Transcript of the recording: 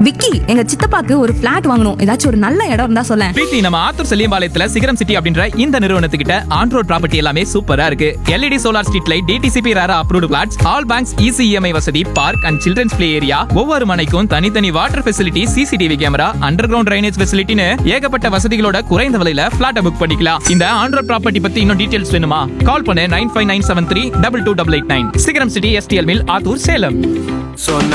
விக்கி, எங்க சித்தப்பாக்கு ஒரு பிளாட் வாங்கணும். ஏதாச்சும் ஒரு நல்ல இடம் இருந்தா சொல்லேன். பிரீத்தி, நம்ம ஆத்தூர் செல்லியம்பாளையத்துல சிகரம் சிட்டி அப்படின்ற இந்த நிறுவனத்துக்கிட்ட ஆன்-ரோட் ப்ராப்பர்ட்டி எல்லாமே சூப்பரா இருக்கு. LED solar street light, DTCP RERA approved plots, all banks easy EMI வசதி, park and children's play area, ஒவ்வொரு மனைக்கும் தனித்தனி water facility, CCTV camera, under ground drainage ஃபெசிலிட்டின்னு ஏகப்பட்ட வசதிகளோட குறைந்த விலையில பிளாட் புக் பண்ணிக்கலாம். இந்த ஆன்-ரோட் ப்ராப்பர்ட்டி பத்தி இன்னும் டீடைல்ஸ் வேணுமா? கால் பண்ணு 9597322889. சிகரம் city STL mill, Attur, Salem.